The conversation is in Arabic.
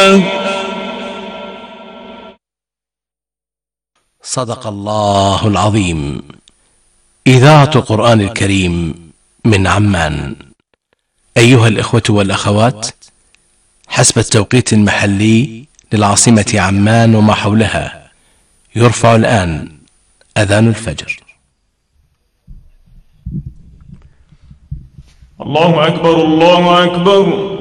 صدق الله العظيم. إذاعة قرآن الكريم من عمان. أيها الإخوة والأخوات، حسب التوقيت المحلي للعاصمة عمان وما حولها، يرفع الآن أذان الفجر. الله أكبر الله أكبر.